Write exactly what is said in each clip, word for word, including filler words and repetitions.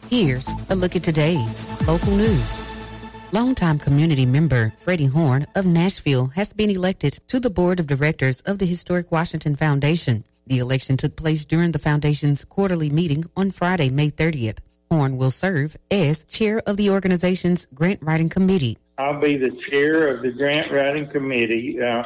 Here's a look at today's local news. Longtime community member Freddie Horn of Nashville has been elected to the board of directors of the Historic Washington Foundation. The election took place during the foundation's quarterly meeting on Friday, May thirtieth. Horn will serve as chair of the organization's grant writing committee. I'll be the chair of the grant writing committee. Uh,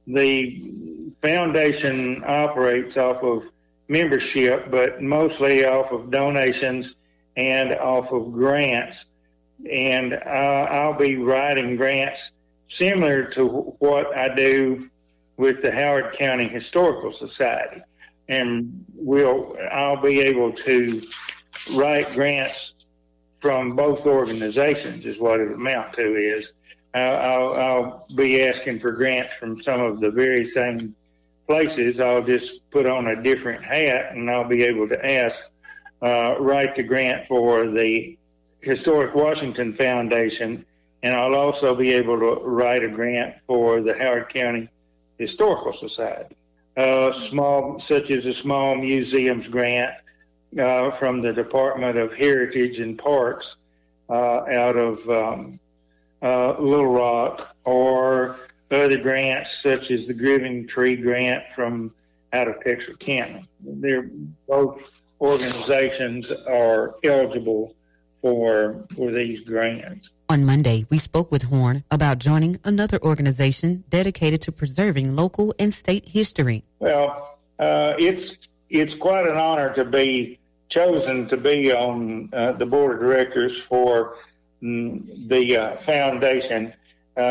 the foundation operates off of membership, but mostly off of donations and off of grants. And uh, I'll be writing grants similar to what I do with the Howard County Historical Society. And we'll, I'll be able to write grants from both organizations is what it amount to is. I'll, I'll, I'll be asking for grants from some of the very same places. I'll just put on a different hat and I'll be able to ask, uh, write the grant for the Historic Washington Foundation, and I'll also be able to write a grant for the Howard County Historical Society, uh, small, such as a small museums grant uh, from the Department of Heritage and Parks uh, out of um, uh, Little Rock, or other grants such as the Grieving Tree grant from out of Texarkana. They're both organizations are eligible for for these grants. On Monday, we spoke with Horn about joining another organization dedicated to preserving local and state history. Well, uh, it's it's quite an honor to be chosen to be on uh, the board of directors for mm, the uh, foundation, uh,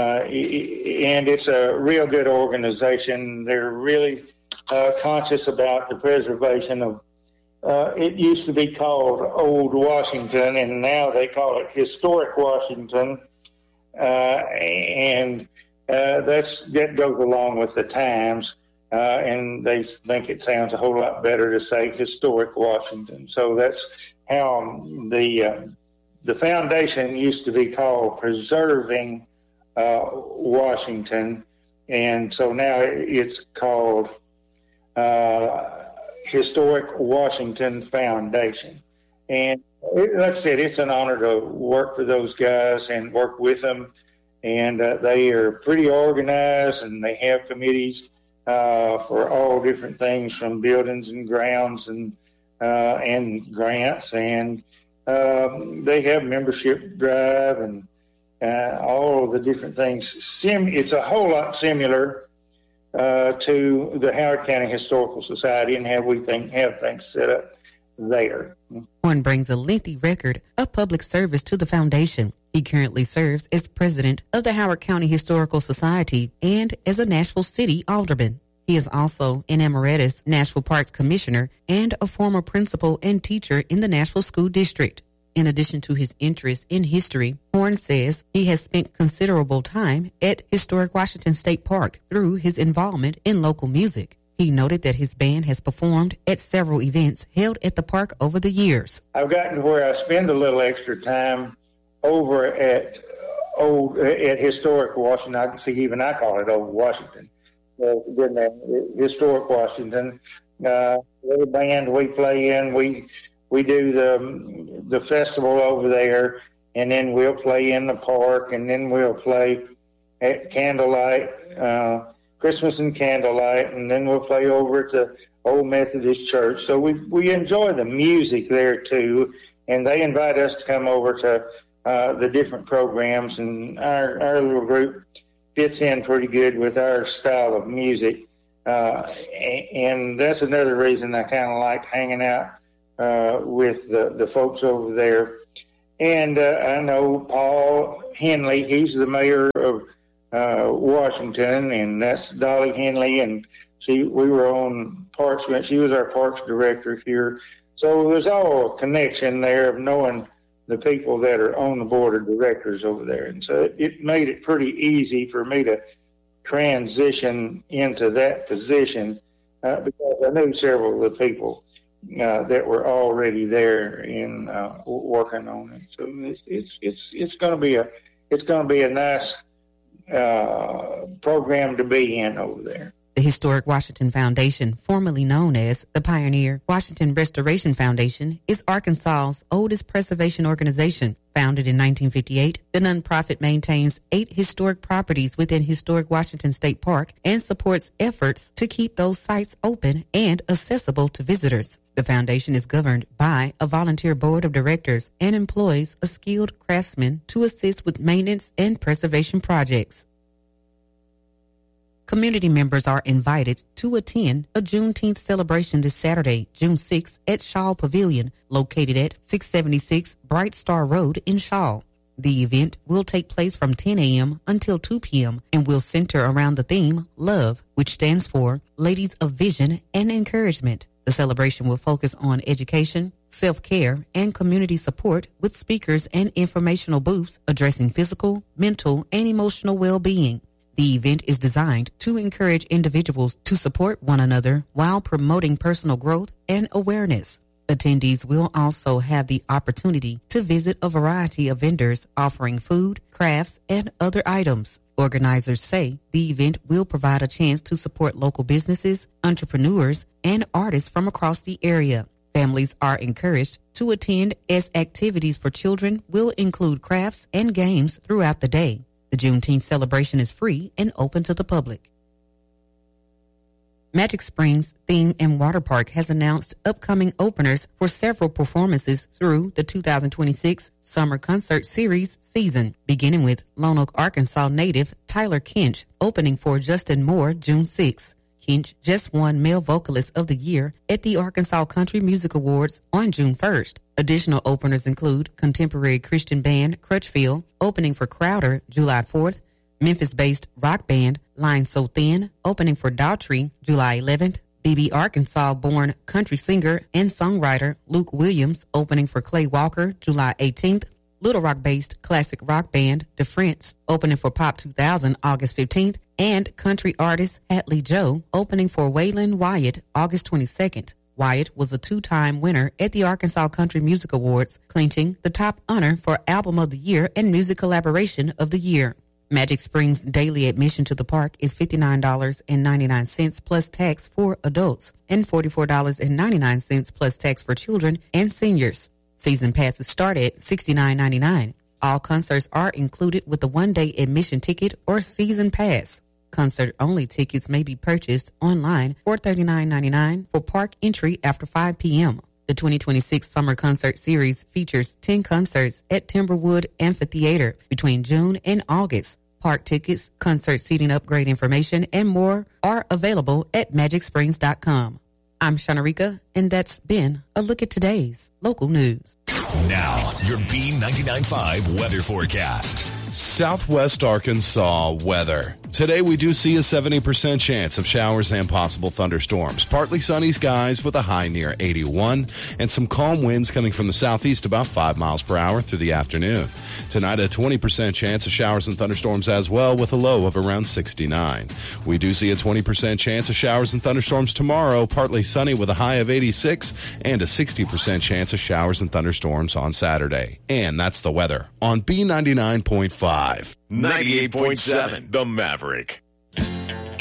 and it's a real good organization. They're really uh, conscious about the preservation of Uh, it used to be called Old Washington, and now they call it Historic Washington, uh, and uh, that's that goes along with the times, uh, and they think it sounds a whole lot better to say Historic Washington. So that's how the uh, the foundation used to be called Preserving uh, Washington, and so now it's called Uh, Historic Washington Foundation. And like I said, it's an honor to work for those guys and work with them. And uh, they are pretty organized, and they have committees uh, for all different things from buildings and grounds and uh, and grants. And um, they have membership drive and uh, all of the different things. Sim- it's a whole lot similar Uh, to the Howard County Historical Society and how we think have things set up there. Horn brings a lengthy record of public service to the foundation. He currently serves as president of the Howard County Historical Society and as a Nashville City alderman. He is also an emeritus Nashville Parks Commissioner and a former principal and teacher in the Nashville School District. In addition to his interest in history, Horn says he has spent considerable time at Historic Washington State Park through his involvement in local music. He noted that his band has performed at several events held at the park over the years. I've gotten to where I spend a little extra time over at old at Historic Washington. I can see even I call it Old Washington. Uh, Historic Washington. Uh, the band we play in, we we do the the festival over there, and then we'll play in the park, and then we'll play at candlelight, uh, Christmas and candlelight, and then we'll play over at the Old Methodist Church. So we we enjoy the music there too, and they invite us to come over to uh, the different programs, and our our little group fits in pretty good with our style of music, uh, and that's another reason I kind of like hanging out Uh, with the, the folks over there. And uh, I know Paul Henley, he's the mayor of uh, Washington, and that's Dolly Henley, and she we were on Parks, she was our Parks director here. So there's all a connection there of knowing the people that are on the board of directors over there. And so it, it made it pretty easy for me to transition into that position uh, because I knew several of the people Uh, that were already there in uh, working on it. So it's it's it's it's going to be a it's going to be a nice uh, program to be in over there. The Historic Washington Foundation, formerly known as the Pioneer Washington Restoration Foundation, is Arkansas's oldest preservation organization. Founded in nineteen fifty-eight, the nonprofit maintains eight historic properties within Historic Washington State Park and supports efforts to keep those sites open and accessible to visitors. The foundation is governed by a volunteer board of directors and employs a skilled craftsman to assist with maintenance and preservation projects. Community members are invited to attend a Juneteenth celebration this Saturday, June sixth, at Shaw Pavilion, located at six seventy-six Bright Star Road in Shaw. The event will take place from ten a.m. until two p.m. and will center around the theme Love, which stands for Ladies of Vision and Encouragement. The celebration will focus on education, self-care, and community support with speakers and informational booths addressing physical, mental, and emotional well-being. The event is designed to encourage individuals to support one another while promoting personal growth and awareness. Attendees will also have the opportunity to visit a variety of vendors offering food, crafts, and other items. Organizers say the event will provide a chance to support local businesses, entrepreneurs, and artists from across the area. Families are encouraged to attend as activities for children will include crafts and games throughout the day. The Juneteenth celebration is free and open to the public. Magic Springs Theme and Water Park has announced upcoming openers for several performances through the two thousand twenty-six Summer Concert Series season, beginning with Lone Oak, Arkansas native Tyler Kinch opening for Justin Moore June sixth. Kinch just won Male Vocalist of the Year at the Arkansas Country Music Awards on June first. Additional openers include contemporary Christian band Crutchfield opening for Crowder July fourth, Memphis-based rock band Line So Thin opening for Daughtry July eleventh, B B Arkansas-born country singer and songwriter Luke Williams opening for Clay Walker July eighteenth, Little Rock-based classic rock band The Friends opening for Pop two thousand August fifteenth, and country artist Hatley Joe opening for Waylon Wyatt August twenty-second. Wyatt was a two-time winner at the Arkansas Country Music Awards, clinching the top honor for Album of the Year and Music Collaboration of the Year. Magic Springs daily admission to the park is fifty-nine dollars and ninety-nine cents plus tax for adults and forty-four dollars and ninety-nine cents plus tax for children and seniors. Season passes start at sixty-nine ninety-nine. All concerts are included with a one-day admission ticket or season pass. Concert-only tickets may be purchased online for thirty-nine ninety-nine for park entry after five p.m. The twenty twenty-six Summer Concert Series features ten concerts at Timberwood Amphitheater between June and August. Park tickets, concert seating upgrade information, and more are available at magic springs dot com. I'm Shanarika, and that's been a look at today's local news. Now, your B ninety-nine point five weather forecast. Southwest Arkansas weather. Today we do see a seventy percent chance of showers and possible thunderstorms. Partly sunny skies with a high near eighty-one and some calm winds coming from the southeast about five miles per hour through the afternoon. Tonight a twenty percent chance of showers and thunderstorms as well with a low of around sixty-nine. We do see a twenty percent chance of showers and thunderstorms tomorrow. Partly sunny with a high of eighty-six and a sixty percent chance of showers and thunderstorms on Saturday. And that's the weather on B ninety-nine point five. ninety-eight point seven The Maverick.